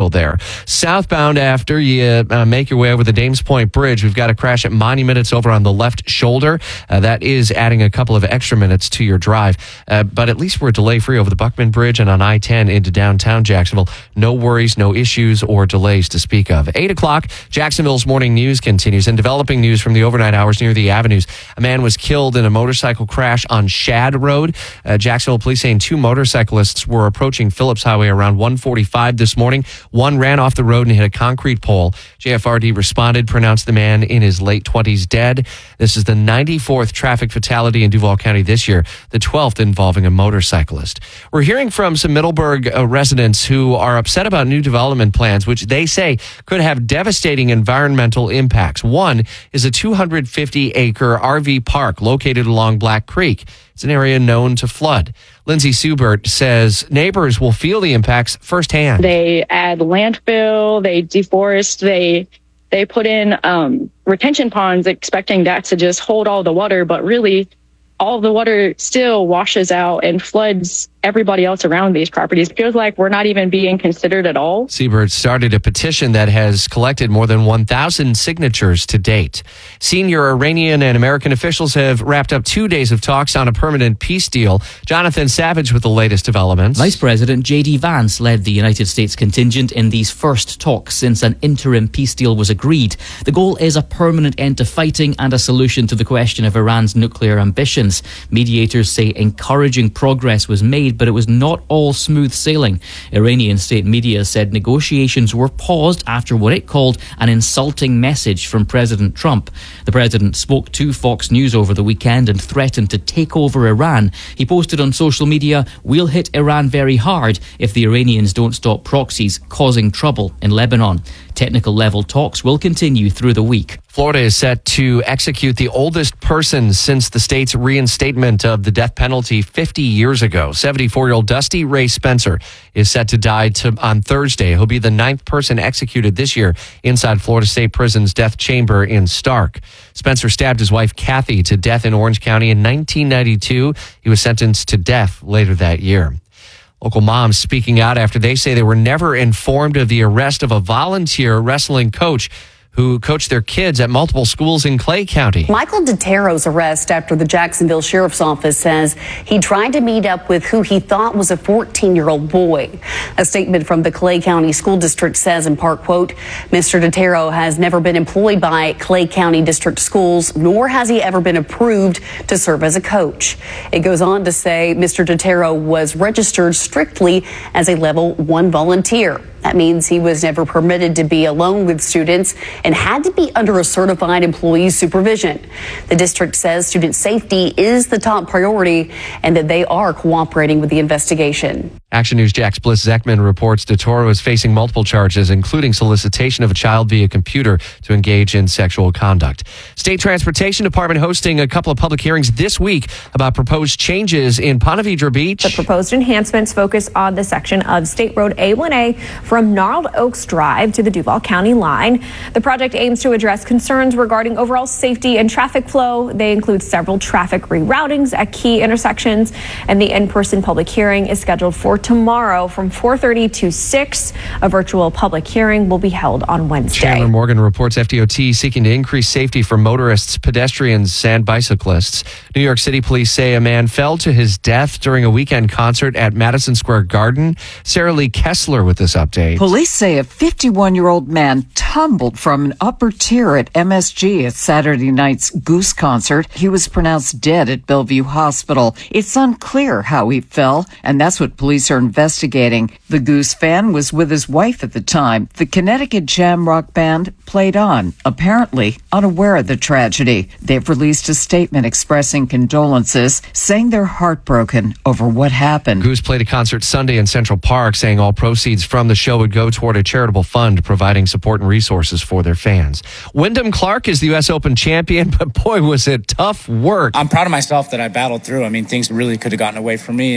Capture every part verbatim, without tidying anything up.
Jacksonville there. Southbound, after you uh, make your way over the Dames Point Bridge, we've got a crash at Monument. It's over on the left shoulder. Uh, that is adding a couple of extra minutes to your drive. Uh, but at least we're delay-free over the Buckman Bridge and on I ten into downtown Jacksonville. No worries, no issues or delays to speak of. eight o'clock, Jacksonville's morning news continues. And developing news from the overnight hours near the avenues. A man was killed in a motorcycle crash on Shad Road. Uh, Jacksonville police saying two motorcyclists were approaching Phillips Highway around one forty-five this morning. One ran off the road and hit a concrete pole. J F R D responded, pronounced the man in his late twenties dead. This is the ninety-fourth traffic fatality in Duval County this year, the twelfth involving a motorcyclist. We're hearing from some Middleburg uh, residents who are upset about new development plans, which they say could have devastating environmental impacts. One is a two hundred fifty acre R V park located along Black Creek. It's an area known to flood. Lindsay Subert says neighbors will feel the impacts firsthand. They add landfill, they deforest, they they put in um, retention ponds expecting that to just hold all the water, but really all the water still washes out and floods everybody else around these properties. It feels like we're not even being considered at all. Seabird started a petition that has collected more than one thousand signatures to date. Senior Iranian and American officials have wrapped up two days of talks on a permanent peace deal. Jonathan Savage with the latest developments. Vice President J D Vance led the United States contingent in these first talks since an interim peace deal was agreed. The goal is a permanent end to fighting and a solution to the question of Iran's nuclear ambitions. Mediators say encouraging progress was made, but it was not all smooth sailing. Iranian state media said negotiations were paused after what it called an insulting message from President Trump. The president spoke to Fox News over the weekend and threatened to take over Iran. He posted on social media, "We'll hit Iran very hard if the Iranians don't stop proxies causing trouble in Lebanon." Technical level talks will continue through the week. Florida is set to execute the oldest person since the state's reinstatement of the death penalty fifty years ago. seventy-four-year-old Dusty Ray Spencer is set to die to, on Thursday. He'll be the ninth person executed this year inside Florida State Prison's death chamber in Stark. Spencer stabbed his wife Kathy to death in Orange County in nineteen ninety-two. He was sentenced to death later that year. Local moms speaking out after they say they were never informed of the arrest of a volunteer wrestling coach who coached their kids at multiple schools in Clay County. Michael Detero's arrest after the Jacksonville Sheriff's Office says he tried to meet up with who he thought was a fourteen-year-old boy. A statement from the Clay County School District says in part, quote, Mister Detero has never been employed by Clay County District Schools, nor has he ever been approved to serve as a coach. It goes on to say Mister Detero was registered strictly as a level one volunteer. That means he was never permitted to be alone with students and had to be under a certified employee's supervision. The district says student safety is the top priority and that they are cooperating with the investigation. Action News Jack's Bliss Zeckman reports DeToro is facing multiple charges, including solicitation of a child via computer to engage in sexual conduct. State Transportation Department hosting a couple of public hearings this week about proposed changes in Ponte Vedra Beach. The proposed enhancements focus on the section of State Road A one A from Gnarled Oaks Drive to the Duval County line. The project aims to address concerns regarding overall safety and traffic flow. They include several traffic reroutings at key intersections, and the in-person public hearing is scheduled for tomorrow from four thirty to six. A virtual public hearing will be held on Wednesday. Chandler Morgan reports F D O T seeking to increase safety for motorists, pedestrians, and bicyclists. New York City police say a man fell to his death during a weekend concert at Madison Square Garden. Sarah Lee Kessler with this update. Police say a fifty-one-year-old man tumbled from an upper tier at M S G at Saturday night's Goose concert. He was pronounced dead at Bellevue Hospital. It's unclear how he fell, and that's what police are investigating. The Goose fan was with his wife at the time. The Connecticut jam rock band played on, apparently unaware of the tragedy. They've released a statement expressing condolences, saying they're heartbroken over what happened. Goose played a concert Sunday in Central Park, saying all proceeds from the show would go toward a charitable fund providing support and resources for their fans. Wyndham Clark is the U S Open champion, but boy, was it tough work. I'm proud of myself that I battled through. I mean, things really could have gotten away from me, and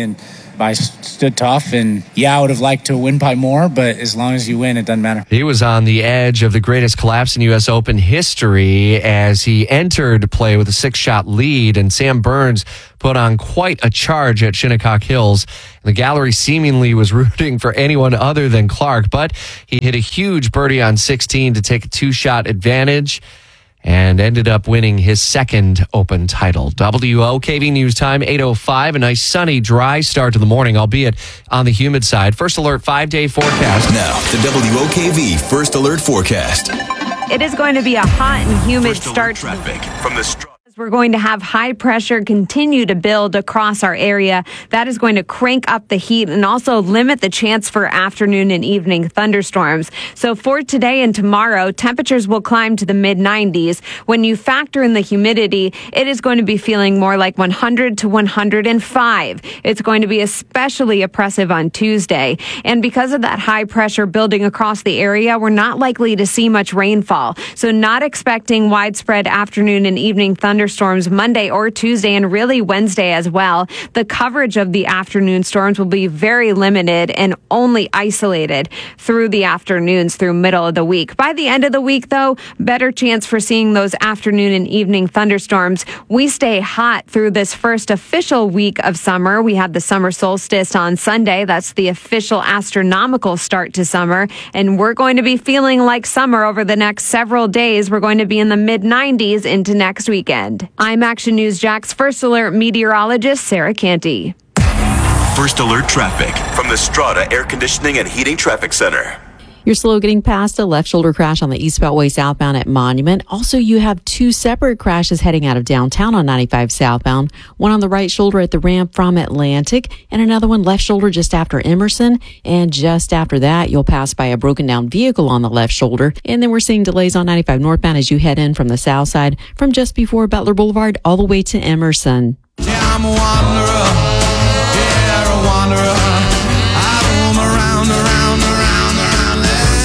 I stood tough, and yeah, I would have liked to win by more, but as long as you win, it doesn't matter. He was on the edge of the greatest collapse in U S Open history as he entered play with a six-shot lead, and Sam Burns put on quite a charge at Shinnecock Hills. The gallery seemingly was rooting for anyone other than Clark, but he hit a huge birdie on sixteen to take a two-shot advantage and ended up winning his second Open title. W O K V News Time, eight oh five. A nice sunny, dry start to the morning, albeit on the humid side. First Alert five-day forecast. Now, the W O K V First Alert forecast. It is going to be a hot and humid First start. traffic from the Str- We're going to have high pressure continue to build across our area. That is going to crank up the heat and also limit the chance for afternoon and evening thunderstorms. So for today and tomorrow, temperatures will climb to the mid nineties. When you factor in the humidity, it is going to be feeling more like one hundred to one hundred five. It's going to be especially oppressive on Tuesday. And because of that high pressure building across the area, we're not likely to see much rainfall. So not expecting widespread afternoon and evening thunderstorms. Storms Monday or Tuesday and really Wednesday as well. The coverage of the afternoon storms will be very limited and only isolated through the afternoons through middle of the week. By the end of the week, though, better chance for seeing those afternoon and evening thunderstorms. We stay hot through this first official week of summer. We have the summer solstice on Sunday. That's the official astronomical start to summer. And we're going to be feeling like summer over the next several days. We're going to be in the mid nineties into next weekend. I'm Action News Jack's First Alert meteorologist, Sarah Canty. First Alert traffic from the Strata Air Conditioning and Heating Traffic Center. You're slow getting past a left shoulder crash on the East Beltway southbound at Monument. Also, you have two separate crashes heading out of downtown on ninety-five southbound. One on the right shoulder at the ramp from Atlantic, and another one left shoulder just after Emerson. And just after that, you'll pass by a broken down vehicle on the left shoulder. And then we're seeing delays on ninety-five northbound as you head in from the south side from just before Butler Boulevard all the way to Emerson. Yeah, I'm a wanderer. Yeah, a wanderer. I roam around, around, around, around.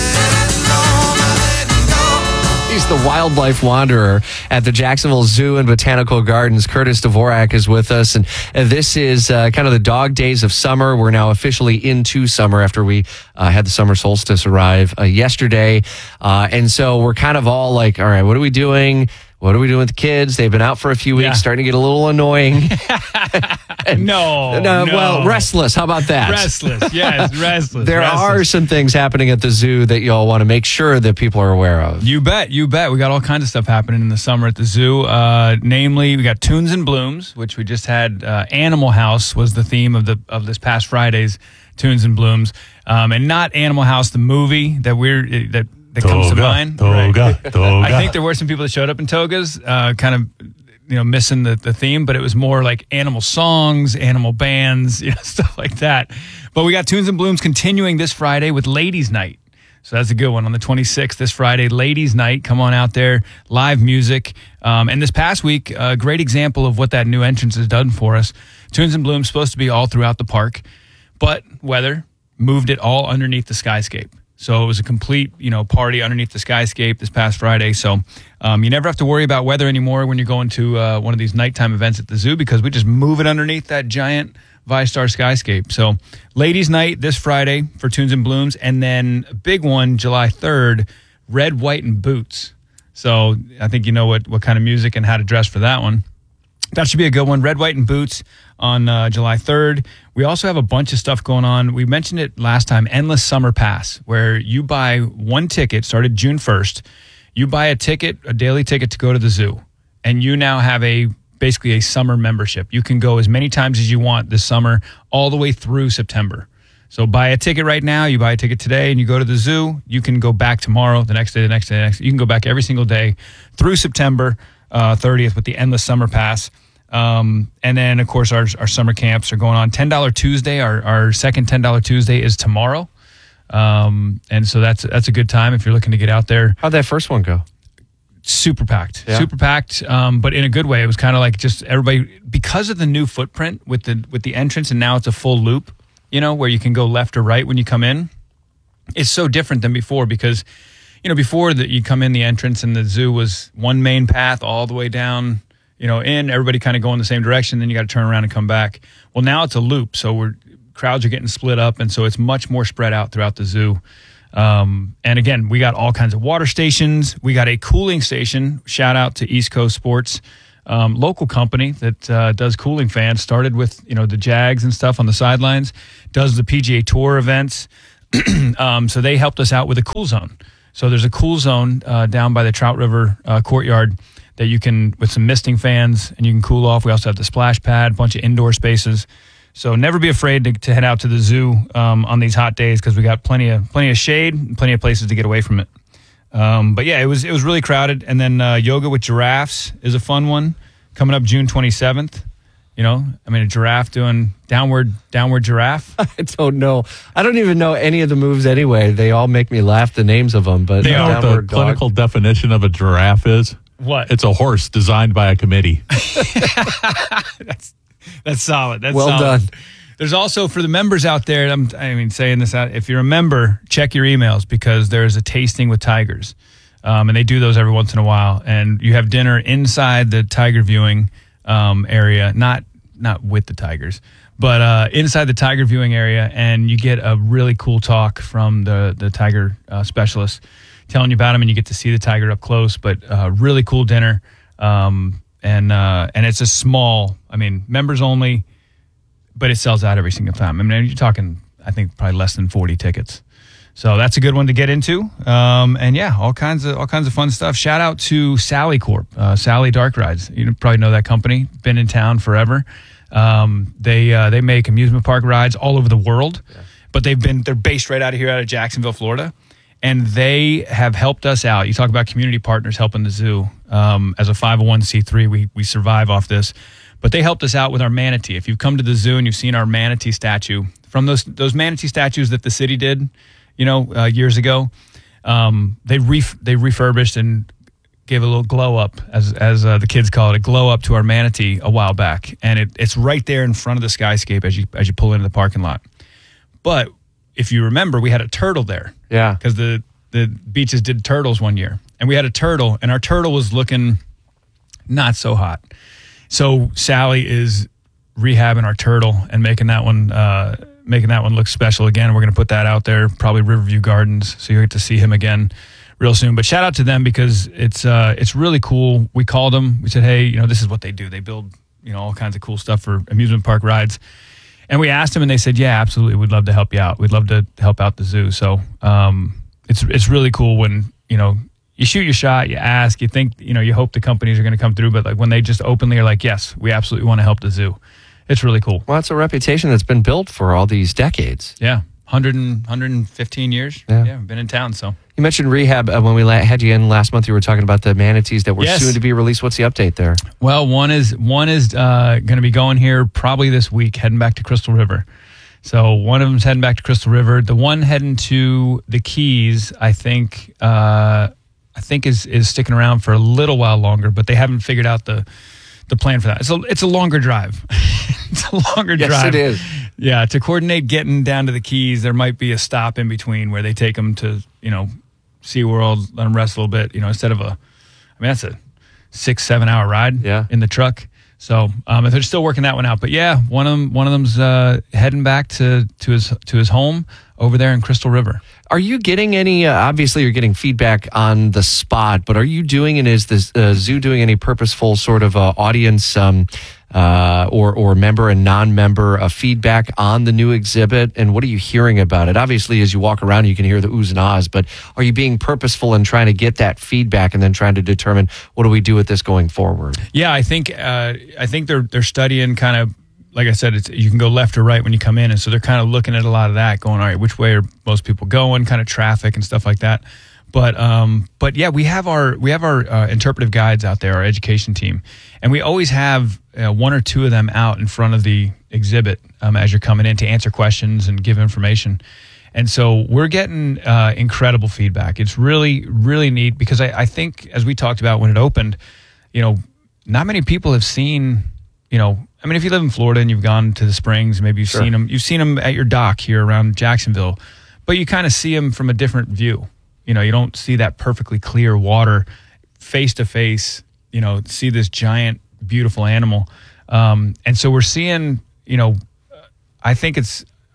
He's the wildlife wanderer at the Jacksonville Zoo and Botanical Gardens. Curtis Dvorak is with us, and uh, this is uh, kind of the dog days of summer. We're now officially into summer after we uh, had the summer solstice arrive uh, yesterday, uh, and so we're kind of all like, all right, what are we doing? What are we doing with the kids? They've been out for a few weeks, yeah. starting to get a little annoying. no, no, no. Well, restless. How about that? Restless, yes, restless. There restless. are some things happening at the zoo that y'all want to make sure that people are aware of. You bet, you bet. We got all kinds of stuff happening in the summer at the zoo. Uh, namely, we got Tunes and Blooms, which we just had. Uh, Animal House was the theme of the of this past Friday's Tunes and Blooms, um, and not Animal House the movie that we're that. That toga, comes to mind. Toga, right. toga. I think there were some people that showed up in togas, uh, kind of, you know, missing the, the theme, but it was more like animal songs, animal bands, you know, stuff like that. But we got Tunes and Blooms continuing this Friday with Ladies Night. So that's a good one. On the twenty-sixth, this Friday, Ladies Night. Come on out there, live music. Um, and this past week, a great example of what that new entrance has done for us. Tunes and Blooms supposed to be all throughout the park, but weather moved it all underneath the skyscape. So it was a complete, you know, party underneath the skyscape this past Friday. So um, you never have to worry about weather anymore when you're going to uh, one of these nighttime events at the zoo, because we just move it underneath that giant ViStar skyscape. So Ladies Night this Friday for Tunes and Blooms, and then a big one July third, Red, White, and Boots. So I think you know what, what kind of music and how to dress for that one. That should be a good one. Red, White, and Boots on uh, July third. We also have a bunch of stuff going on. We mentioned it last time, Endless Summer Pass, where you buy one ticket, started June first. You buy a ticket, a daily ticket to go to the zoo, and you now have a basically a summer membership. You can go as many times as you want this summer, all the way through September. So buy a ticket right now. You buy a ticket today and you go to the zoo. You can go back tomorrow, the next day, the next day, the next day. You can go back every single day through September uh, thirtieth with the Endless Summer Pass. Um, and then, of course, our our summer camps are going on. ten dollars Tuesday, our, our second ten dollars Tuesday is tomorrow. Um, and so that's that's a good time if you're looking to get out there. How'd that first one go? Super packed, yeah. super packed, um, but in a good way. It was kind of like just everybody, because of the new footprint with the with the entrance, and now it's a full loop, you know, where you can go left or right when you come in. It's so different than before, because, you know, before that you come in the entrance and the zoo was one main path all the way down, you know, in, everybody kind of going the same direction, then you got to turn around and come back. Well, now it's a loop, so we're crowds are getting split up, and so it's much more spread out throughout the zoo. Um, and again, we got all kinds of water stations. We got a cooling station. Shout out to East Coast Sports, um, local company that uh, does cooling fans. Started with you know the Jags and stuff on the sidelines. Does the P G A Tour events. um, so they helped us out with a cool zone. So there's a cool zone uh, down by the Trout River uh, courtyard that you can, with some misting fans, and you can cool off. We also have the splash pad, a bunch of indoor spaces. So never be afraid to, to head out to the zoo um, on these hot days because we got plenty of plenty of shade and plenty of places to get away from it. Um, but yeah, it was it was really crowded. And then uh, yoga with giraffes is a fun one coming up June twenty-seventh. You know, I mean, a giraffe doing downward downward giraffe. I don't know. I don't even know any of the moves anyway. They all make me laugh, the names of them. But you know what the clinical definition of a giraffe is? What? It's a horse designed by a committee. that's that's solid. That's well solid. done. There's also, for the members out there, I'm, I mean, saying this out, if you're a member, check your emails because there's a tasting with tigers. Um, and they do those every once in a while. And you have dinner inside the tiger viewing um, area, not not with the tigers, but uh, inside the tiger viewing area. And you get a really cool talk from the, the tiger uh, specialist telling you about them, and you get to see the tiger up close. But uh, really cool dinner. Um, and uh, and it's a small, I mean, members only, but it sells out every single time. I mean, you're talking, I think, probably less than forty tickets. So that's a good one to get into. Um, and yeah, all kinds of all kinds of fun stuff. Shout out to Sally Corp, uh, Sally Dark Rides. You probably know that company. Been in town forever. Um, they uh, they make amusement park rides all over the world, yeah. but they've been they're based right out of here, out of Jacksonville, Florida, and they have helped us out. You talk about community partners helping the zoo. Um, as a five oh one c three, we we survive off this. But they helped us out with our manatee. If you've come to the zoo and you've seen our manatee statue, from those those manatee statues that the city did, you know, uh, years ago, um, they ref- they refurbished and gave a little glow up, as as uh, the kids call it, a glow up to our manatee a while back, and it, it's right there in front of the skyscape as you as you pull into the parking lot. But if you remember, we had a turtle there, yeah, because the the beaches did turtles one year, and we had a turtle, and our turtle was looking not so hot. So Sally is rehabbing our turtle and making that one uh, making that one look special again. We're going to put that out there, probably Riverview Gardens, so you get to see him again real soon. But shout out to them because it's uh, it's really cool. We called them. We said, hey, you know, this is what they do. They build, you know, all kinds of cool stuff for amusement park rides. And we asked them, and they said, yeah, absolutely. We'd love to help you out. We'd love to help out the zoo. So um, it's it's really cool when, you know, you shoot your shot, you ask, you think, you know, you hope the companies are going to come through, but like when they just openly are like, yes, we absolutely want to help the zoo. It's really cool. Well, it's a reputation that's been built for all these decades. Yeah. one hundred and, one hundred fifteen years. Yeah. yeah I've been in town, so. You mentioned rehab uh, when we la- had you in last month. You were talking about the manatees that were Yes. soon to be released. What's the update there? Well, one is one is uh, going to be going here probably this week, heading back to Crystal River. So one of them's heading back to Crystal River. The one heading to the Keys, I think, uh, I think is is sticking around for a little while longer, but they haven't figured out the the plan for that. It's a it's a longer drive. It's a longer yes, drive. Yes, it is. Yeah, to coordinate getting down to the Keys, there might be a stop in between where they take them to, you know, SeaWorld, let them rest a little bit, you know, instead of a, I mean, that's a six, seven hour ride yeah. in the truck. So um, they're still working that one out. But yeah, one of them, one of them's uh, heading back to, to his to his home over there in Crystal River. Are you getting any, uh, obviously you're getting feedback on the spot, but are you doing, and is the uh, zoo doing any purposeful sort of uh, audience um, uh, or, or member and non-member uh, feedback on the new exhibit? And what are you hearing about it? Obviously, as you walk around, you can hear the oohs and ahs, but are you being purposeful in trying to get that feedback and then trying to determine what do we do with this going forward? Yeah, I think uh, I think they're they're studying kind of, like I said, it's, you can go left or right when you come in. And so they're kind of looking at a lot of that, going, all right, which way are most people going, kind of traffic and stuff like that. But um, but yeah, we have our we have our uh, interpretive guides out there, our education team. And we always have uh, one or two of them out in front of the exhibit um, as you're coming in to answer questions and give information. And so we're getting uh, incredible feedback. It's really, really neat because I, I think, as we talked about when it opened, you know, not many people have seen, you know, I mean, if you live in Florida and you've gone to the Springs, maybe you've Sure. seen them, you've seen them at your dock here around Jacksonville, but you kind of see them from a different view. You know, you don't see that perfectly clear water face to face, you know, see this giant, beautiful animal. Um, and so we're seeing, you know, I think it's,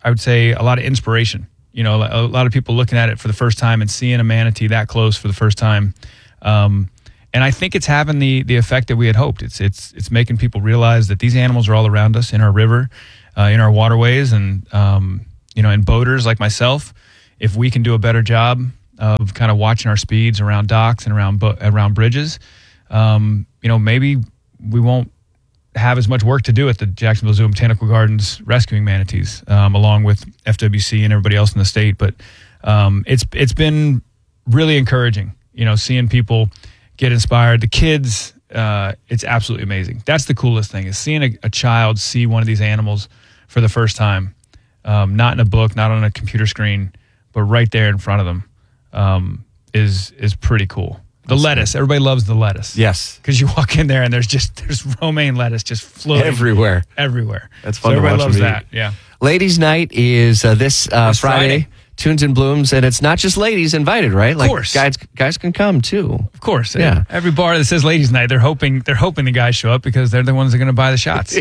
I would say, a lot of inspiration. You know, a lot of people looking at it for the first time and seeing a manatee that close for the first time. Um, and I think it's having the the effect that we had hoped. It's it's it's making people realize that these animals are all around us in our river, uh, in our waterways, and um, you know, and boaters like myself. If we can do a better job of kind of watching our speeds around docks and around bo- around bridges, um, you know, maybe we won't have as much work to do at the Jacksonville Zoo and Botanical Gardens rescuing manatees, um, along with F W C and everybody else in the state. But um, it's it's been really encouraging, you know, seeing people get inspired. The kids, uh, it's absolutely amazing. That's the coolest thing, is seeing a, a child see one of these animals for the first time, um, not in a book, not on a computer screen, but right there in front of them, um, is is pretty cool. The That's lettuce. Cool. Everybody loves the lettuce. Yes. Because you walk in there and there's just there's romaine lettuce just floating everywhere. Everywhere. That's fun so to everybody watch. loves them that. eat. Yeah. Ladies' Night is uh, this, uh, this Friday. Friday. Tunes and Blooms, and it's not just ladies invited, right? Like, of course. Guys, guys can come too. Of course. Yeah. Every bar that says Ladies' Night, they're hoping they're hoping the guys show up because they're the ones that are going to buy the shots.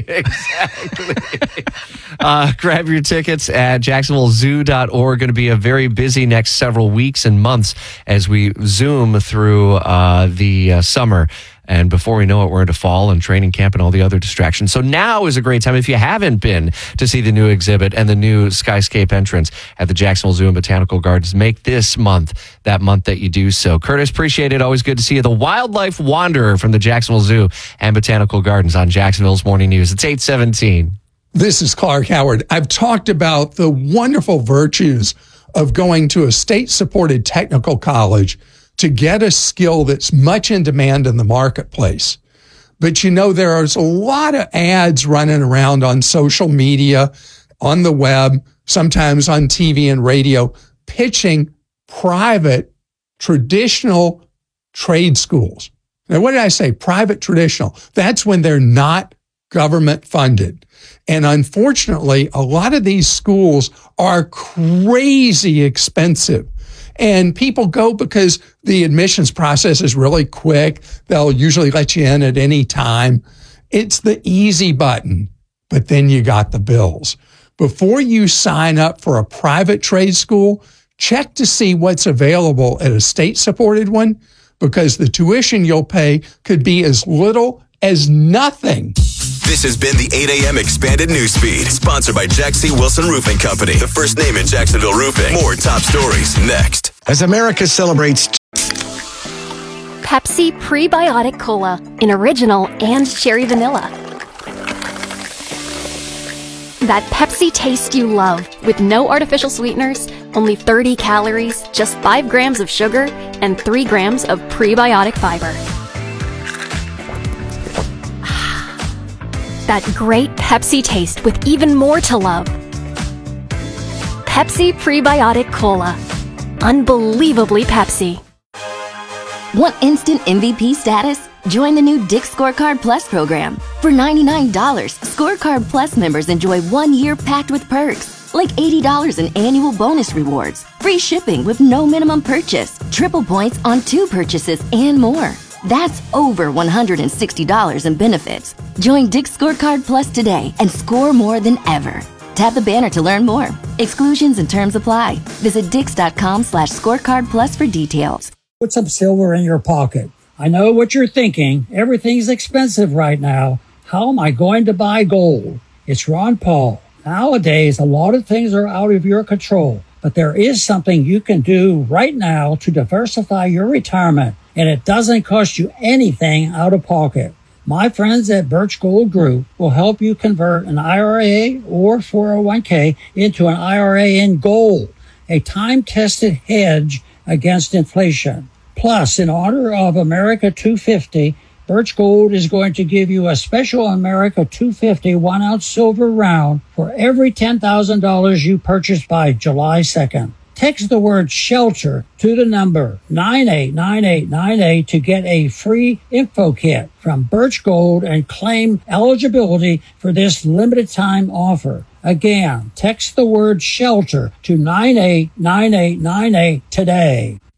Exactly. uh, grab your tickets at jacksonville zoo dot org. Going to be a very busy next several weeks and months as we zoom through uh, the uh, summer. And before we know it, we're into fall and training camp and all the other distractions. So now is a great time, if you haven't been, to see the new exhibit and the new Skyscape entrance at the Jacksonville Zoo and Botanical Gardens. Make this month that month that you do so. Curtis, appreciate it. Always good to see you. The Wildlife Wanderer from the Jacksonville Zoo and Botanical Gardens on Jacksonville's Morning News. It's eight seventeen. This is Clark Howard. I've talked about the wonderful virtues of going to a state-supported technical college to get a skill that's much in demand in the marketplace. But you know, there's a lot of ads running around on social media, on the web, sometimes on T V and radio, pitching private, traditional trade schools. Now, what did I say? Private, traditional. That's when they're not government funded. And unfortunately, a lot of these schools are crazy expensive. And people go because the admissions process is really quick. They'll usually let you in at any time. It's the easy button, but then you got the bills. Before you sign up for a private trade school, check to see what's available at a state-supported one, because the tuition you'll pay could be as little as nothing. This has been the eight a.m. Expanded Newsfeed, sponsored by Jack C. Wilson Roofing Company, the first name in Jacksonville roofing. More top stories next. As America celebrates Pepsi Prebiotic Cola in original and cherry vanilla. That Pepsi taste you love, with no artificial sweeteners, only thirty calories, just five grams of sugar, and three grams of prebiotic fiber. That great Pepsi taste with even more to love. Pepsi Prebiotic Cola. Unbelievably Pepsi. Want instant M V P status? Join the new Dick's Scorecard Plus program. For ninety-nine dollars, Scorecard Plus members enjoy one year packed with perks, like eighty dollars in annual bonus rewards, free shipping with no minimum purchase, triple points on two purchases, and more. That's over one hundred sixty dollars in benefits. Join Dick's Scorecard Plus today and score more than ever. Tap the banner to learn more. Exclusions and terms apply. Visit dix.com slash scorecard plus for details. Put some silver in your pocket. I know what you're thinking. Everything's expensive right now. How am I going to buy gold? It's Ron Paul. Nowadays, a lot of things are out of your control, but there is something you can do right now to diversify your retirement, and it doesn't cost you anything out of pocket. My friends at Birch Gold Group will help you convert an I R A or four oh one k into an I R A in gold, a time-tested hedge against inflation. Plus, in honor of America two fifty, Birch Gold is going to give you a special America two fifty one-ounce silver round for every ten thousand dollars you purchase by July second. Text the word SHELTER to the number nine eight nine eight nine eight to get a free info kit from Birch Gold and claim eligibility for this limited time offer. Again, text the word SHELTER to nine eight nine eight nine eight today.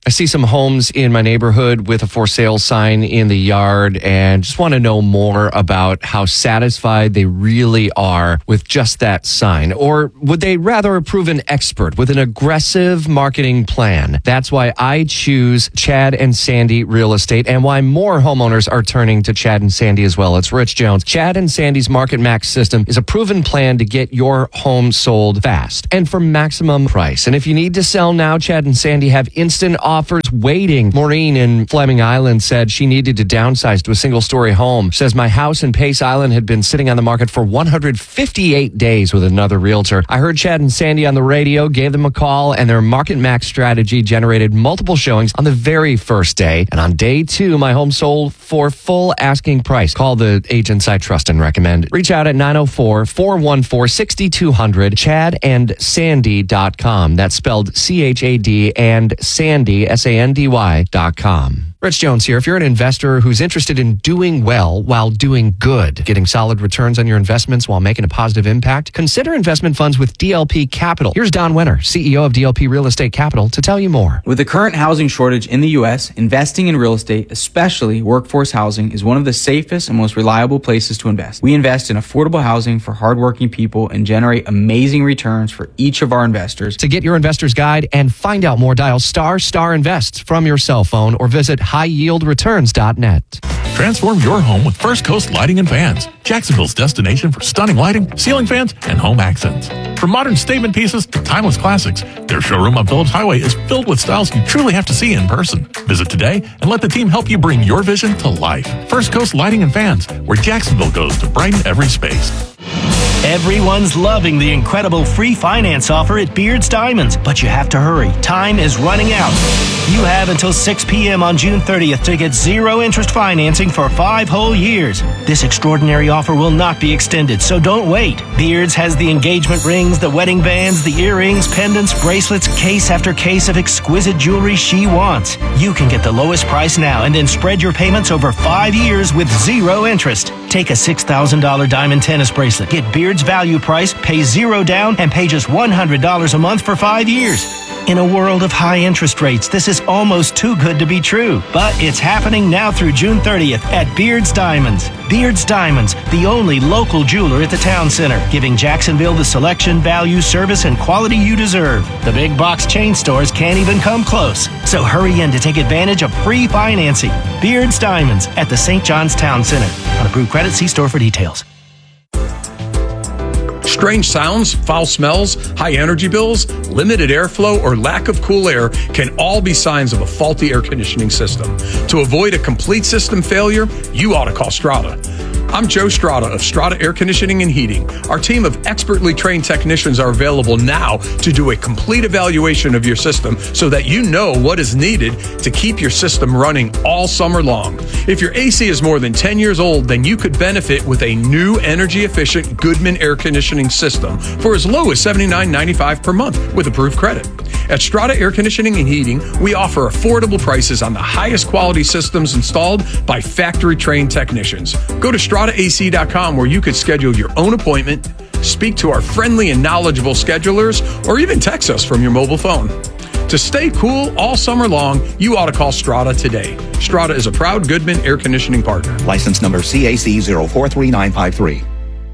I see some homes in my neighborhood with a for sale sign in the yard and just want to know more about how satisfied they really are with just that sign. Or would they rather approve an expert with an aggressive marketing plan? That's why I choose Chad and Sandy Real Estate and why more homeowners are turning to Chad and Sandy as well. It's Rich Jones. Chad and Sandy's Market Max system is a proven plan to get your home sold fast and for maximum price. And if you need to sell now, Chad and Sandy have instant offers waiting. Maureen in Fleming Island said she needed to downsize to a single story home. She says, my house in Pace Island had been sitting on the market for one hundred fifty-eight days with another realtor. I heard Chad and Sandy on the radio, gave them a call, and their Market Max strategy generated multiple showings on the very first day. And on day two, my home sold for full asking price. Call the agents I trust and recommend. Reach out at nine oh four, four one four, six two zero zero, chad and sandy dot com. That's spelled C H A D and Sandy, S A N D Y dot com. Rich Jones here. If you're an investor who's interested in doing well while doing good, getting solid returns on your investments while making a positive impact, consider investment funds with D L P Capital. Here's Don Wenner, C E O of D L P Real Estate Capital, to tell you more. With the current housing shortage in the U S, investing in real estate, especially workforce housing, is one of the safest and most reliable places to invest. We invest in affordable housing for hardworking people and generate amazing returns for each of our investors. To get your investor's guide and find out more, dial star star invest from your cell phone or visit high yield returns dot net. Transform your home with First Coast Lighting and Fans, Jacksonville's destination for stunning lighting, ceiling fans, and home accents. From modern statement pieces to timeless classics, their showroom on Phillips Highway is filled with styles you truly have to see in person. Visit today and let the team help you bring your vision to life. First Coast Lighting and Fans, where Jacksonville goes to brighten every space. Everyone's loving the incredible free finance offer at Beard's Diamonds, but you have to hurry. Time is running out. You have until six p.m. on June thirtieth to get zero interest financing for five whole years. This extraordinary offer will not be extended, so don't wait. Beard's has the engagement rings, the wedding bands, the earrings, pendants, bracelets, case after case of exquisite jewelry she wants. You can get the lowest price now and then spread your payments over five years with zero interest. Take a six thousand dollars diamond tennis bracelet. Get Beard's value price, pay zero down, and pay just one hundred dollars a month for five years. In a world of high interest rates, this is almost too good to be true. But it's happening now through June thirtieth at Beard's Diamonds. Beard's Diamonds, the only local jeweler at the town center, giving Jacksonville the selection, value, service, and quality you deserve. The big box chain stores can't even come close. So hurry in to take advantage of free financing. Beard's Diamonds at the Saint John's Town Center. On approved credit, see store for details. Strange sounds, foul smells, high energy bills, limited airflow, or lack of cool air can all be signs of a faulty air conditioning system. To avoid a complete system failure, you ought to call Strata. I'm Joe Strata of Strata Air Conditioning and Heating. Our team of expertly trained technicians are available now to do a complete evaluation of your system so that you know what is needed to keep your system running all summer long. If your A C is more than ten years old, then you could benefit with a new energy-efficient Goodman air conditioning system for as low as seventy-nine ninety-five per month with approved credit. At Strata Air Conditioning and Heating, we offer affordable prices on the highest quality systems installed by factory-trained technicians. Go to strata A C dot com where you could schedule your own appointment, speak to our friendly and knowledgeable schedulers, or even text us from your mobile phone. To stay cool all summer long, you ought to call Strata today. Strata is a proud Goodman air conditioning partner. License number C A C zero four three nine five three.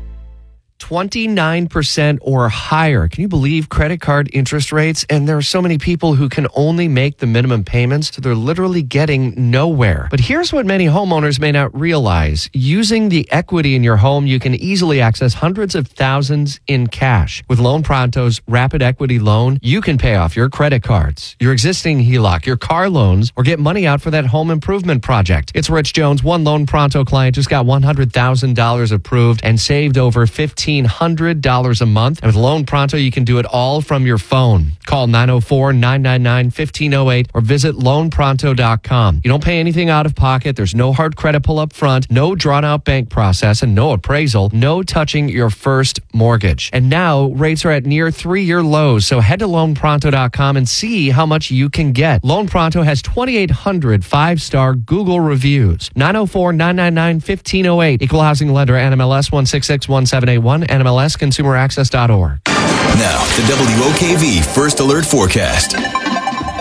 twenty-nine percent or higher. Can you believe credit card interest rates? And there are so many people who can only make the minimum payments, so they're literally getting nowhere. But here's what many homeowners may not realize. Using the equity in your home, you can easily access hundreds of thousands in cash. With Loan Pronto's Rapid Equity Loan, you can pay off your credit cards, your existing H E L O C, your car loans, or get money out for that home improvement project. It's Rich Jones. One Loan Pronto client just got one hundred thousand dollars approved and saved over fifteen hundred dollars a month. And with Loan Pronto, you can do it all from your phone. Call nine oh four, nine nine nine, one five oh eight or visit loan pronto dot com. You don't pay anything out of pocket. There's no hard credit pull up front, no drawn out bank process, and no appraisal, no touching your first mortgage. And now rates are at near three-year lows. So head to loan pronto dot com and see how much you can get. Loan Pronto has twenty-eight hundred five-star Google reviews. nine oh four, nine nine nine, one five oh eight. Equal Housing Lender, N M L S one six six one seven eight one. N M L S consumer access dot org. Now, the W O K V First Alert Forecast.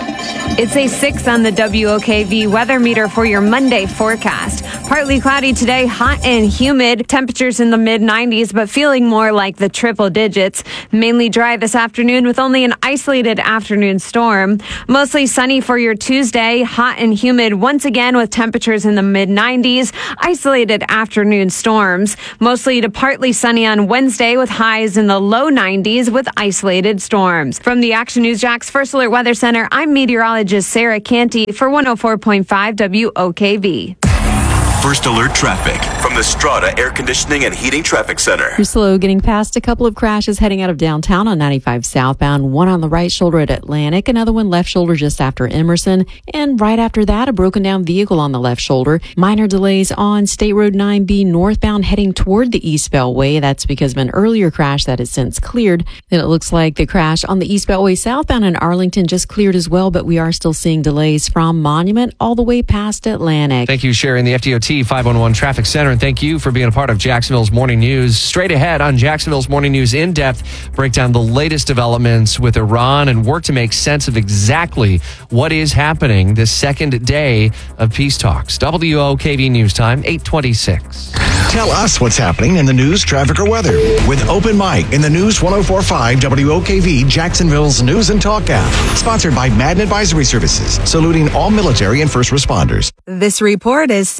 It's a six on the W O K V weather meter for your Monday forecast. Partly cloudy today, hot and humid. Temperatures in the mid nineties, but feeling more like the triple digits. Mainly dry this afternoon with only an isolated afternoon storm. Mostly sunny for your Tuesday, hot and humid once again with temperatures in the mid nineties. Isolated afternoon storms. Mostly to partly sunny on Wednesday with highs in the low nineties with isolated storms. From the Action News Jax First Alert Weather Center, I'm meteorologist Sarah Canty for one oh four point five W O K V. First Alert Traffic from the Strata Air Conditioning and Heating Traffic Center. You're slow getting past a couple of crashes heading out of downtown on ninety-five southbound. One on the right shoulder at Atlantic, another one left shoulder just after Emerson. And right after that, a broken down vehicle on the left shoulder. Minor delays on State Road nine B northbound heading toward the East Beltway. That's because of an earlier crash that has since cleared. Then it looks like the crash on the East Beltway southbound in Arlington just cleared as well, but we are still seeing delays from Monument all the way past Atlantic. Thank you, Sharon, the F D O T five one one Traffic Center, and thank you for being a part of Jacksonville's Morning News. Straight ahead on Jacksonville's Morning News In Depth, break down the latest developments with Iran and work to make sense of exactly what is happening this second day of peace talks. W O K V News Time, eight twenty-six. Tell us what's happening in the news, traffic, or weather with Open Mic in the News one oh four point five W O K V, Jacksonville's News and Talk app. Sponsored by Madden Advisory Services, saluting all military and first responders. This report is...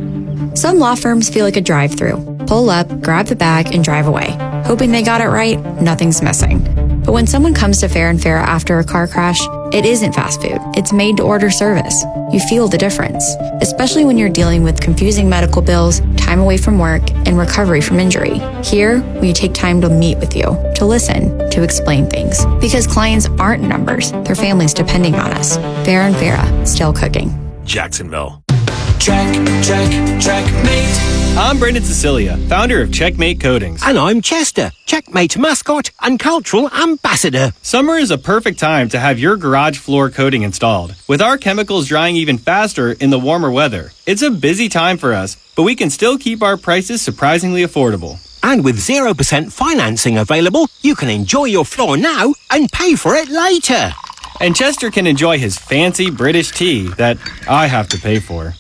Some law firms feel like a drive-through. Pull up, grab the bag, and drive away. Hoping they got it right, nothing's missing. But when someone comes to Fair and Fair after a car crash, it isn't fast food. It's made-to-order service. You feel the difference, especially when you're dealing with confusing medical bills, time away from work, and recovery from injury. Here, we take time to meet with you, to listen, to explain things. Because clients aren't numbers, they're families depending on us. Fair and Fair, still cooking. Jacksonville. Check, check, checkmate. I'm Brendan Cecilia, founder of Checkmate Coatings. And I'm Chester, Checkmate mascot and cultural ambassador. Summer is a perfect time to have your garage floor coating installed. With our chemicals drying even faster in the warmer weather, it's a busy time for us, but we can still keep our prices surprisingly affordable. And with zero percent financing available, you can enjoy your floor now and pay for it later. And Chester can enjoy his fancy British tea that I have to pay for.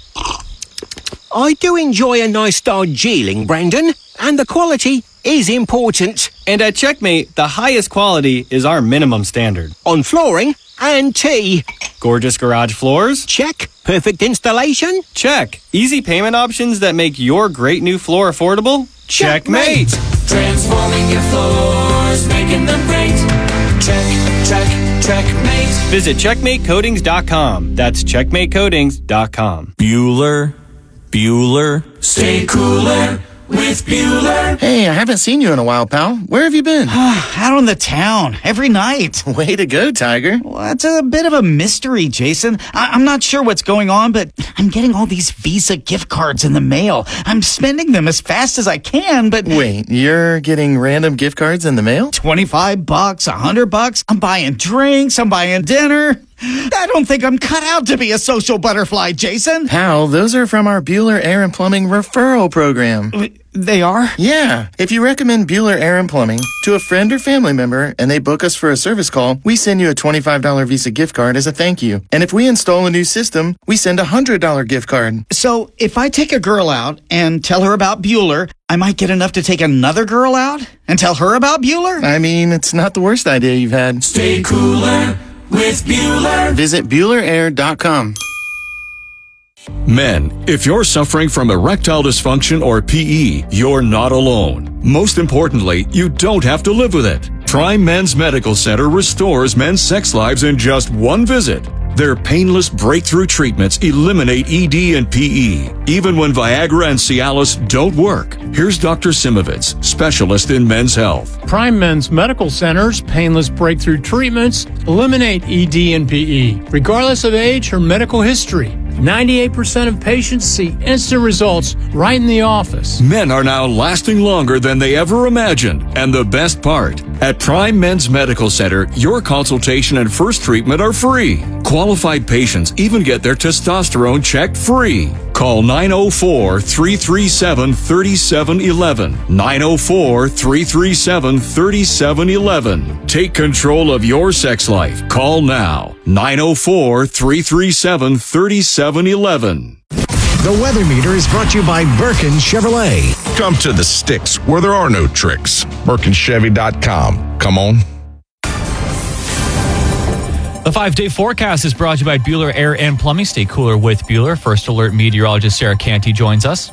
I do enjoy a nice Darjeeling, Brendan, and the quality is important. And at Checkmate, the highest quality is our minimum standard. On flooring and tea. Gorgeous garage floors? Check. Perfect installation? Check. Easy payment options that make your great new floor affordable? Checkmate! Transforming your floors, making them great. Check, check, checkmate. Visit checkmate coatings dot com. That's checkmate coatings dot com. Bueller, Bueller. Stay cooler with Bueller. Hey, I haven't seen you in a while, pal. Where have you been? Out on the town, every night. Way to go, Tiger. Well, it's a bit of a mystery, Jason. I- I'm not sure what's going on, but I'm getting all these Visa gift cards in the mail. I'm spending them as fast as I can, but... Wait, you're getting random gift cards in the mail? twenty-five bucks, one hundred bucks. I'm buying drinks, I'm buying dinner. I don't think I'm cut out to be a social butterfly, Jason. Pal, those are from our Bueller Air and Plumbing referral program. They are? Yeah. If you recommend Bueller Air and Plumbing to a friend or family member and they book us for a service call, we send you a twenty-five dollars Visa gift card as a thank you. And if we install a new system, we send a one hundred dollars gift card. So if I take a girl out and tell her about Bueller, I might get enough to take another girl out and tell her about Bueller? I mean, it's not the worst idea you've had. Stay cooler with Bueller. Visit Bueller Air dot com. Men, if you're suffering from erectile dysfunction or P E, you're not alone. Most importantly, you don't have to live with it. Prime Men's Medical Center restores men's sex lives in just one visit. Their painless breakthrough treatments eliminate E D and P E, even when Viagra and Cialis don't work. Here's Doctor Simovitz, specialist in men's health. Prime Men's Medical Center's painless breakthrough treatments eliminate E D and P E, regardless of age or medical history. ninety-eight percent of patients see instant results right in the office. Men are now lasting longer than they ever imagined. And the best part, at Prime Men's Medical Center, your consultation and first treatment are free. Qualified patients even get their testosterone checked free. Call Call nine oh four, three three seven, three seven one one. nine oh four, three three seven, three seven one one. Take control of your sex life. Call now. nine oh four, three three seven, three seven one one. The Weather Meter is brought to you by Birkin Chevrolet. Come to the sticks where there are no tricks. Birkin Chevy dot com. Come on. The five-day forecast is brought to you by Bueller Air and Plumbing. Stay cooler with Bueller. First Alert meteorologist Sarah Canty joins us.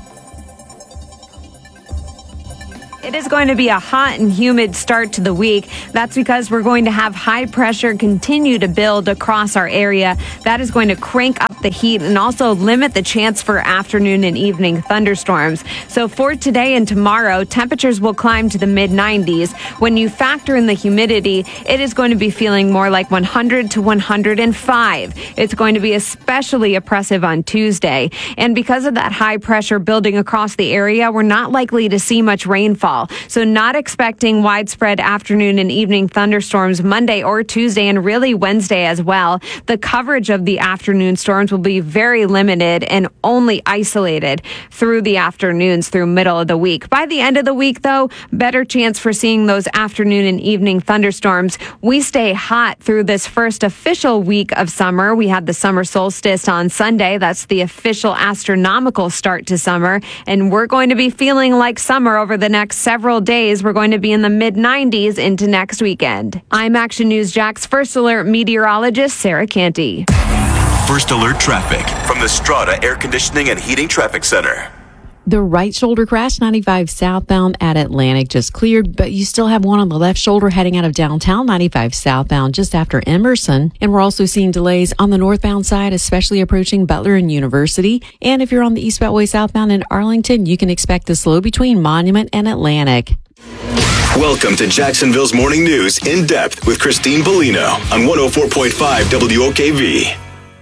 It is going to be a hot and humid start to the week. That's because we're going to have high pressure continue to build across our area. That is going to crank up the heat and also limit the chance for afternoon and evening thunderstorms. So for today and tomorrow, temperatures will climb to the mid nineties. When you factor in the humidity, it is going to be feeling more like one hundred to one hundred five. It's going to be especially oppressive on Tuesday. And because of that high pressure building across the area, we're not likely to see much rainfall. So not expecting widespread afternoon and evening thunderstorms Monday or Tuesday and really Wednesday as well. The coverage of the afternoon storms will be very limited and only isolated through the afternoons through middle of the week. By the end of the week, though, better chance for seeing those afternoon and evening thunderstorms. We stay hot through this first official week of summer. We have the summer solstice on Sunday. That's the official astronomical start to summer. And we're going to be feeling like summer over the next several days. We're going to be in the mid nineties into next weekend. I'm Action News Jack's First Alert meteorologist, Sarah Canty. First Alert traffic from the Strata Air Conditioning and Heating Traffic Center. The right shoulder crash, ninety-five southbound at Atlantic, just cleared, but you still have one on the left shoulder heading out of downtown, ninety-five southbound just after Emerson. And we're also seeing delays on the northbound side, especially approaching Butler and University. And if you're on the East Beltway southbound in Arlington, you can expect the slow between Monument and Atlantic. Welcome to Jacksonville's Morning News in depth with Christine Bellino on one oh four point five W O K V.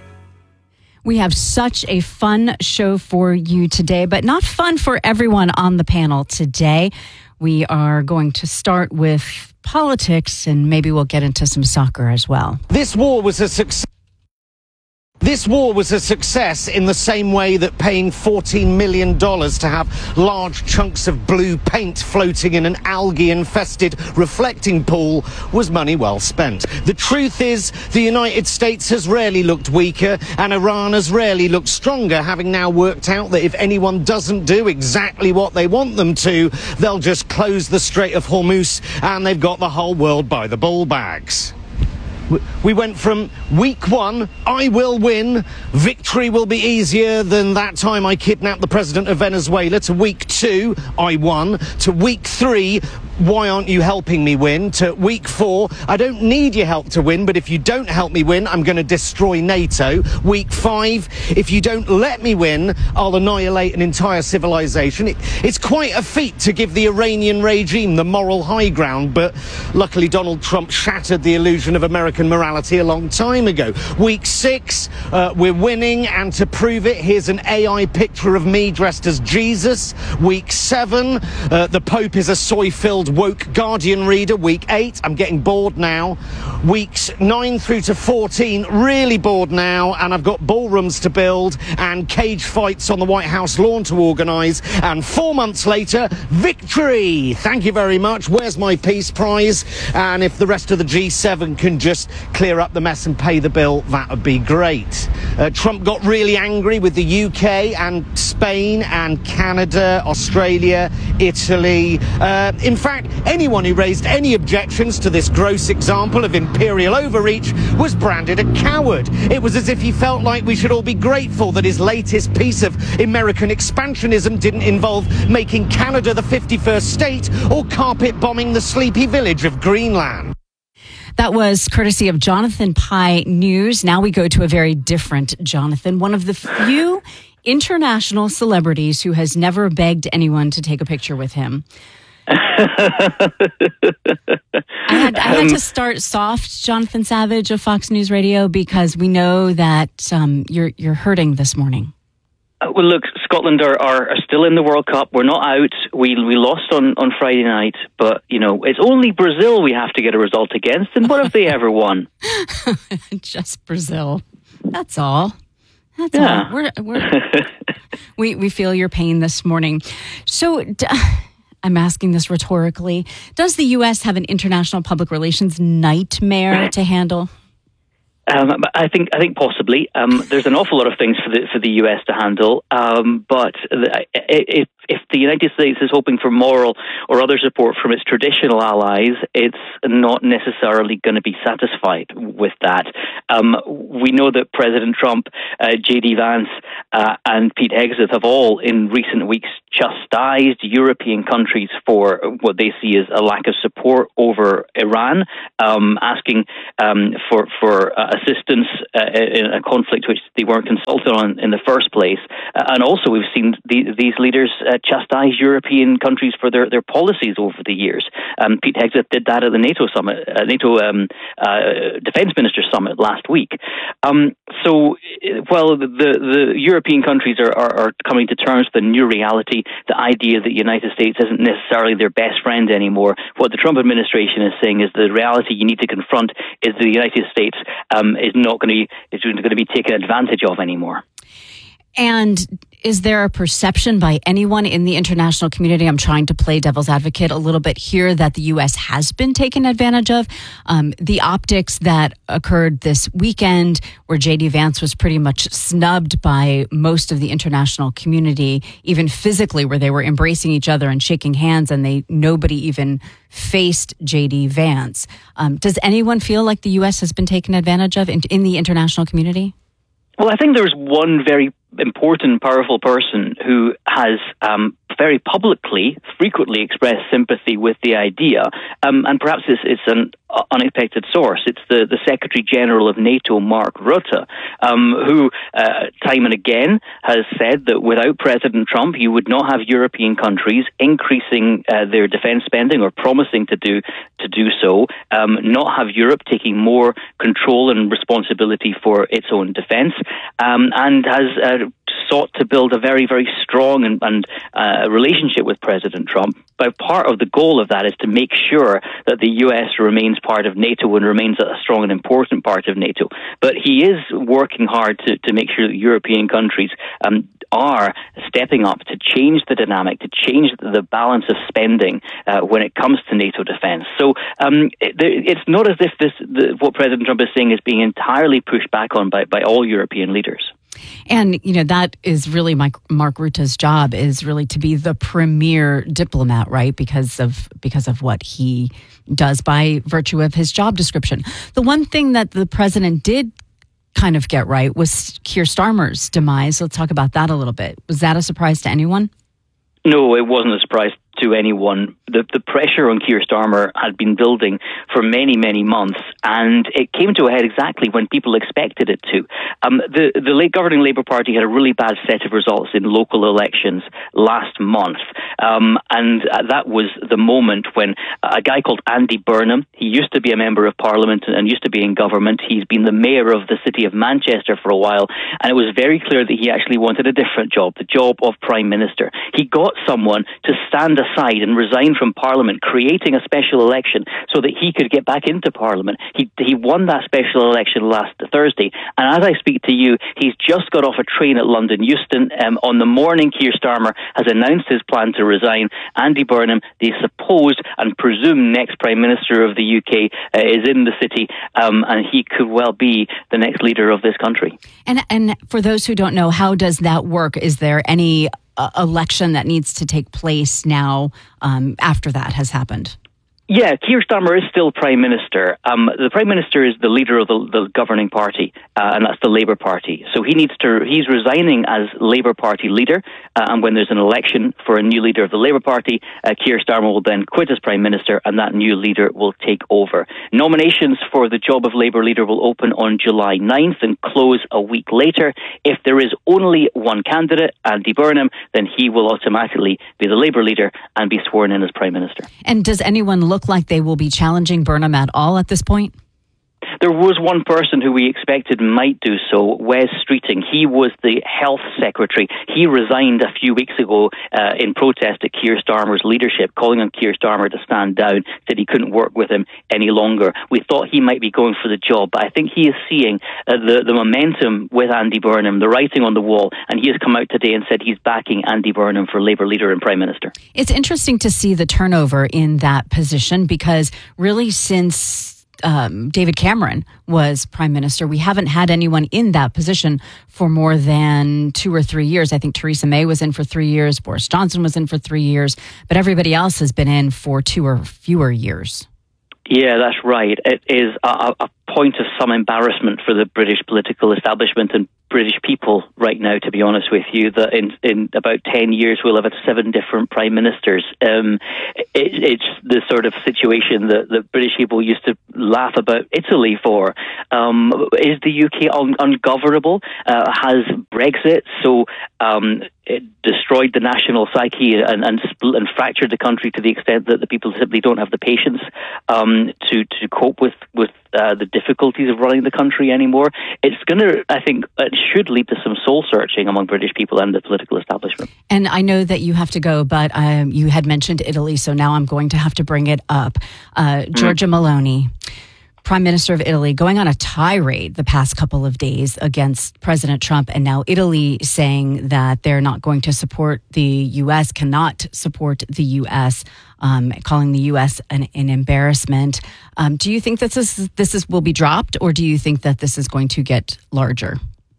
We have such a fun show for you today, but not fun for everyone on the panel today. We are going to start with politics, and maybe we'll get into some soccer as well. This war was a success. This war was a success in the same way that paying fourteen million dollars to have large chunks of blue paint floating in an algae-infested reflecting pool was money well spent. The truth is, the United States has rarely looked weaker, and Iran has rarely looked stronger, having now worked out that if anyone doesn't do exactly what they want them to, they'll just close the Strait of Hormuz, and they've got the whole world by the ball bags. We went from week one, I will win, victory will be easier than that time I kidnapped the president of Venezuela, to week two, I won, to week three, why aren't you helping me win, to week four, I don't need your help to win, but if you don't help me win, I'm going to destroy NATO. Week five, if you don't let me win, I'll annihilate an entire civilization. It, it's quite a feat to give the Iranian regime the moral high ground, but luckily Donald Trump shattered the illusion of American morality a long time ago. Week six, uh, we're winning, and to prove it, here's an A I picture of me dressed as Jesus. Week seven, uh, the Pope is a soy-filled woke Guardian reader. Week eight, I'm getting bored now. Weeks nine through to fourteen, really bored now, and I've got ballrooms to build and cage fights on the White House lawn to organise, and four months later, victory! Thank you very much. Where's my peace prize? And if the rest of the G seven can just clear up the mess and pay the bill, that would be great. Uh, Trump got really angry with the U K and Spain and Canada, Australia, Italy. Uh, in fact, anyone who raised any objections to this gross example of imperial overreach was branded a coward. It was as if he felt like we should all be grateful that his latest piece of American expansionism didn't involve making Canada the fifty-first state or carpet bombing the sleepy village of Greenland. That was courtesy of Jonathan Pie News. Now we go to a very different Jonathan, one of the few international celebrities who has never begged anyone to take a picture with him. I had, I had to start soft, Jonathan Savage of Fox News Radio, because we know that um, you're you're hurting this morning. Uh, well, look, Scotland are, are, are still in the World Cup. We're not out. We we lost on, on Friday night, but, you know, it's only Brazil we have to get a result against. And what have they ever won? Just Brazil. That's all. That's Yeah. all. We're, we're, we we feel your pain this morning. So d- I'm asking this rhetorically. Does the U S have an international public relations nightmare to handle? Um, I think I think possibly. Um, there's an awful lot of things for the for the U S to handle, um, but the, if if the United States is hoping for moral or other support from its traditional allies, it's not necessarily going to be satisfied with that. Um, we know that President Trump, uh, J D Vance, uh, and Pete Hegseth have all in recent weeks chastised European countries for what they see as a lack of support over Iran, um, asking um, for for uh, assistance uh, in a conflict which they weren't consulted on in the first place. Uh, and also we've seen the, these leaders uh, chastise European countries for their, their policies over the years. Um, Pete Hegseth did that at the NATO summit, uh, NATO um, uh, Defence Minister Summit last week. Um, so, well, the, the European countries are, are, are coming to terms with the new reality, the idea that the United States isn't necessarily their best friend anymore. What the Trump administration is saying is the reality you need to confront is the United States um, is not going to be is going to be taken advantage of anymore. And is there a perception by anyone in the international community, I'm trying to play devil's advocate a little bit here, that the U S has been taken advantage of? Um, the optics that occurred this weekend where J D Vance was pretty much snubbed by most of the international community, even physically, where they were embracing each other and shaking hands and they nobody even faced J D Vance. Um, does anyone feel like the U S has been taken advantage of in, in the international community? Well, I think there's one very important, powerful person who has um, very publicly, frequently expressed sympathy with the idea, um, and perhaps it's, it's an unexpected source. It's the, the Secretary General of NATO, Mark Rutte, um, who uh, time and again has said that without President Trump, you would not have European countries increasing uh, their defence spending or promising to do to do so, um, not have Europe taking more control and responsibility for its own defence, um, and has uh, sought to build a very, very strong and, and uh, relationship with President Trump. But part of the goal of that is to make sure that the U S remains part of NATO and remains a strong and important part of NATO. But he is working hard to, to make sure that European countries um, are stepping up to change the dynamic, to change the balance of spending uh, when it comes to NATO defence. So um, it, it's not as if this the, what President Trump is saying is being entirely pushed back on by, by all European leaders. And, you know, that is really Mike, Mark Rutte's job, is really to be the premier diplomat, right? Because of because of what he does by virtue of his job description. The one thing that the president did kind of get right was Keir Starmer's demise. Let's talk about that a little bit. Was that a surprise to anyone? No, it wasn't a surprise to anyone. The, the pressure on Keir Starmer had been building for many, many months, and it came to a head exactly when people expected it to. Um, the the late governing Labour Party had a really bad set of results in local elections last month, um, and uh, that was the moment when a guy called Andy Burnham, he used to be a member of Parliament and, and used to be in government. He's been the mayor of the city of Manchester for a while, and it was very clear that he actually wanted a different job, the job of Prime Minister. He got someone to stand aside and resign from Parliament, creating a special election so that he could get back into Parliament. He he won that special election last Thursday, and as I speak to you, he's just got off a train at London Euston. Um, on the morning Keir Starmer has announced his plan to resign, Andy Burnham, the supposed and presumed next Prime Minister of the U K, uh, is in the city, um, and he could well be the next leader of this country. And and for those who don't know, how does that work? Is there any uh, election that needs to take place now um, after that has happened? Yeah, Keir Starmer is still Prime Minister. Um, the Prime Minister is the leader of the, the governing party, uh, and that's the Labour Party. So he needs to, he's resigning as Labour Party leader, uh, and when there's an election for a new leader of the Labour Party, uh, Keir Starmer will then quit as Prime Minister, and that new leader will take over. Nominations for the job of Labour leader will open on July ninth and close a week later. If there is only one candidate, Andy Burnham, then he will automatically be the Labour leader and be sworn in as Prime Minister. And does anyone look like they will be challenging Burnham at all at this point? There was one person who we expected might do so, Wes Streeting. He was the health secretary. He resigned a few weeks ago uh, in protest at Keir Starmer's leadership, calling on Keir Starmer to stand down, said he couldn't work with him any longer. We thought he might be going for the job, but I think he is seeing uh, the, the momentum with Andy Burnham, the writing on the wall, and he has come out today and said he's backing Andy Burnham for Labour leader and Prime Minister. It's interesting to see the turnover in that position because really since Um, David Cameron was prime minister, we haven't had anyone in that position for more than two or three years. I think Theresa May was in for three years, Boris Johnson was in for three years, but everybody else has been in for two or fewer years. Yeah, that's right. It is a, a point of some embarrassment for the British political establishment and British people right now, to be honest with you, that in, in about ten years we'll have had seven different prime ministers. Um, it, it's the sort of situation that, that British people used to laugh about Italy for. Um, is the U K un- ungovernable? Uh, has Brexit so um, it destroyed the national psyche and, and, spl- and fractured the country to the extent that the people simply don't have the patience um, to, to cope with, with uh, the difficulties of running the country anymore? It's going to, I think, it should lead to some soul searching among British people and the political establishment. And I know that you have to go, but um, you had mentioned Italy, so now I'm going to have to bring it up. Uh, Giorgia mm. Meloni, Prime Minister of Italy, going on a tirade the past couple of days against President Trump, and now Italy saying that they're not going to support the U S, cannot support the U S, um, calling the U S an, an embarrassment. Um, do you think that this is, this is will be dropped, or do you think that this is going to get larger?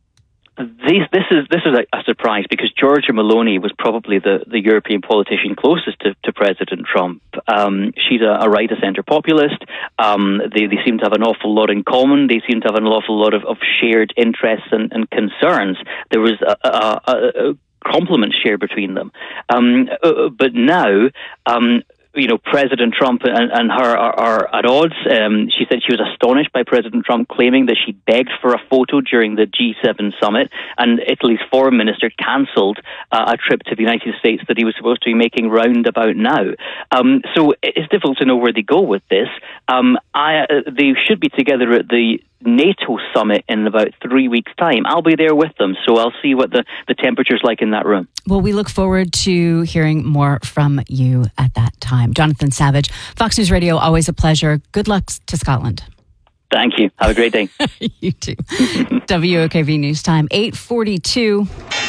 These, this is this is a, a surprise because Giorgia Meloni was probably the, the European politician closest to, to President Trump. Um, she's a, a right-of-centre populist. Um, they, they seem to have an awful lot in common. They seem to have an awful lot of, of shared interests and, and concerns. There was a, a, a, a complement shared between them. Um, uh, but now... Um, You know, President Trump and, and her are, are at odds. Um, she said she was astonished by President Trump claiming that she begged for a photo during the G seven summit, and Italy's foreign minister cancelled uh, a trip to the United States that he was supposed to be making round about now. Um, so it's difficult to know where they go with this. Um, I, uh, they should be together at the NATO summit in about three weeks' time. I'll be there with them, so I'll see what the, the temperature's like in that room. Well, we look forward to hearing more from you at that time. Jonathan Savage, Fox News Radio, always a pleasure. Good luck to Scotland. Thank you. Have a great day. You too. W O K V News Time, eight forty-two.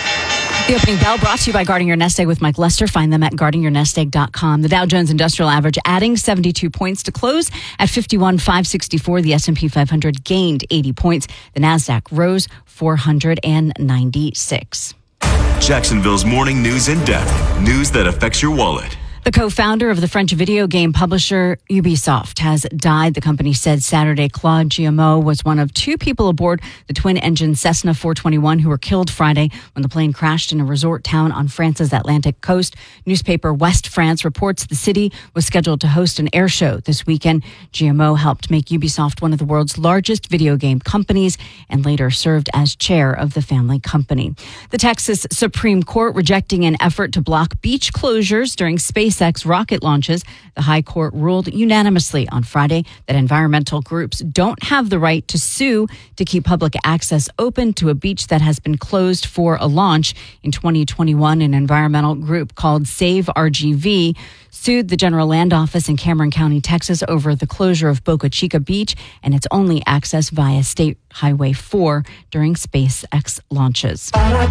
The opening bell brought to you by Guarding Your Nest Egg with Mike Lester. Find them at guarding your nest egg dot com. The Dow Jones Industrial Average adding seventy-two points to close at fifty-one thousand five hundred sixty-four. The S and P five hundred gained eighty points. The NASDAQ rose four hundred ninety-six. Jacksonville's morning news in depth. News that affects your wallet. The co-founder of the French video game publisher Ubisoft has died. The company said Saturday Claude Guillemot was one of two people aboard the twin-engine Cessna four twenty-one who were killed Friday when the plane crashed in a resort town on France's Atlantic coast. Newspaper West France reports the city was scheduled to host an air show this weekend. Guillemot helped make Ubisoft one of the world's largest video game companies and later served as chair of the family company. The Texas Supreme Court rejecting an effort to block beach closures during space SpaceX rocket launches. The High Court ruled unanimously on Friday that environmental groups don't have the right to sue to keep public access open to a beach that has been closed for a launch. In twenty twenty-one, an environmental group called Save R G V sued the General Land Office in Cameron County, Texas, over the closure of Boca Chica Beach and its only access via State Highway four during SpaceX launches.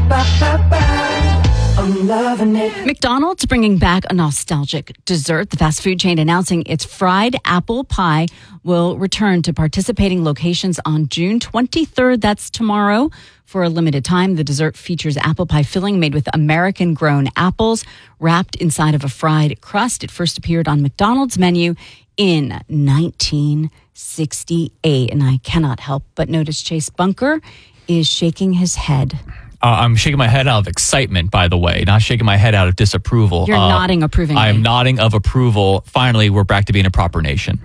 I'm loving it. McDonald's bringing back a nostalgic dessert. The fast food chain announcing its fried apple pie will return to participating locations on June twenty-third. That's tomorrow. For a limited time, the dessert features apple pie filling made with American-grown apples wrapped inside of a fried crust. It first appeared on McDonald's menu in nineteen sixty-eight. And I cannot help but notice Chase Bunker is shaking his head. Uh, I'm shaking my head out of excitement, by the way, not shaking my head out of disapproval. You're uh, nodding approvingly. I am nodding of approval. Finally, we're back to being a proper nation.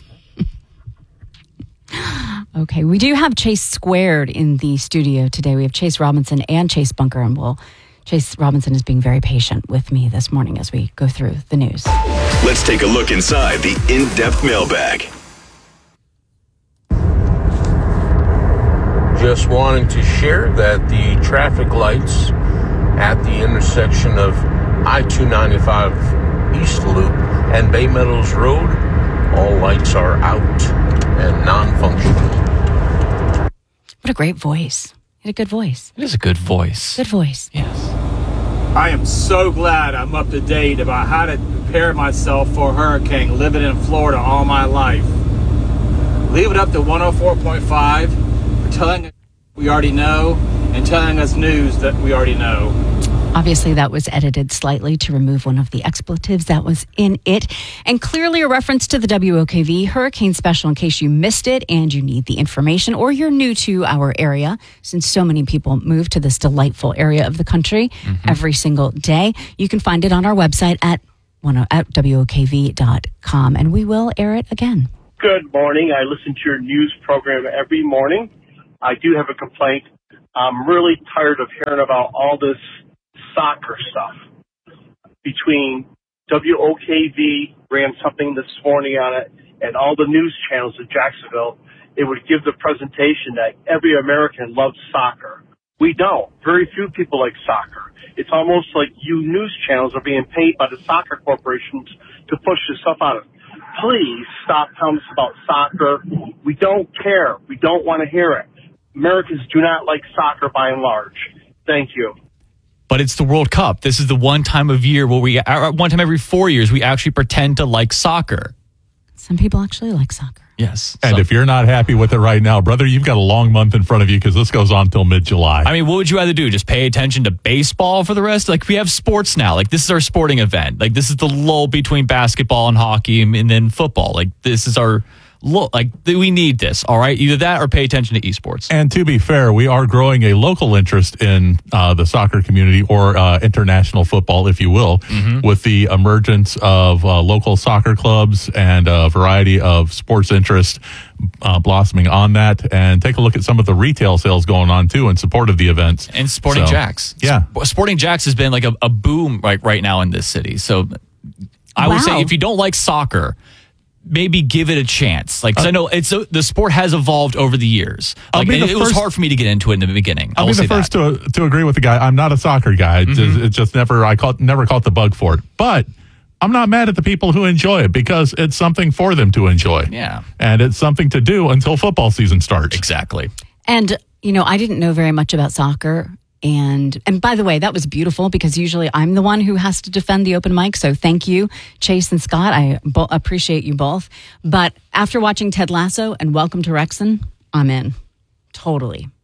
Okay, we do have Chase Squared in the studio today. We have Chase Robinson and Chase Bunker, and we'll, Chase Robinson is being very patient with me this morning as we go through the news. Let's take a look inside the in-depth mailbag. Just wanting to share that the traffic lights at the intersection of I two ninety-five East Loop and Bay Meadows Road, all lights are out and non-functional. What a great voice. He had a good voice. It is a good voice. Good voice. Yes. I am so glad I'm up to date about how to prepare myself for a hurricane living in Florida all my life. Leave it up to one oh four point five for telling us we already know and telling us news that we already know. Obviously, that was edited slightly to remove one of the expletives that was in it. And clearly a reference to the W O K V Hurricane Special in case you missed it and you need the information or you're new to our area, since so many people move to this delightful area of the country mm-hmm. every single day. You can find it on our website at, at W O K V dot com, and we will air it again. Good morning. I listen to your news program every morning. I do have a complaint. I'm really tired of hearing about all this soccer stuff. Between W O K V ran something this morning on it and all the news channels in Jacksonville, it would give the presentation that every American loves soccer. We don't. Very few people like soccer. It's almost like you news channels are being paid by the soccer corporations to push this stuff out of it. Please stop telling us about soccer. We don't care. We don't want to hear it. Americans do not like soccer by and large. Thank you. But it's the World Cup. This is the one time of year where we, one time every four years, we actually pretend to like soccer. Some people actually like soccer. Yes. And so. if you're not happy with it right now, brother, you've got a long month in front of you because this goes on till mid-July. I mean, what would you rather do? Just pay attention to baseball for the rest? Like, we have sports now. Like, this is our sporting event. Like, this is the lull between basketball and hockey and then football. Like, this is our... Look, like we need this, all right? Either that or pay attention to esports. And to be fair, we are growing a local interest in uh, the soccer community or uh, international football, if you will, mm-hmm. with the emergence of uh, local soccer clubs and a variety of sports interest uh, blossoming on that. And take a look at some of the retail sales going on, too, in support of the events. And Sporting so, Jacks. Yeah. Sp- Sporting Jacks has been like a, a boom right, right now in this city. So I wow. would say if you don't like soccer... maybe give it a chance. Like, cause uh, I know it's a, the sport has evolved over the years. Like, it, it was hard for me to get into it in the beginning. I'll be the first to to agree with the guy. I'm not a soccer guy. It's, mm-hmm. it's just never I caught never caught the bug for it. But I'm not mad at the people who enjoy it because it's something for them to enjoy. Yeah, and it's something to do until football season starts. Exactly. And you know, I didn't know very much about soccer. And and by the way, that was beautiful because usually I'm the one who has to defend the open mic. So thank you, Chase and Scott. I bo- appreciate you both. But after watching Ted Lasso and Welcome to Wrexham, I'm in. Totally.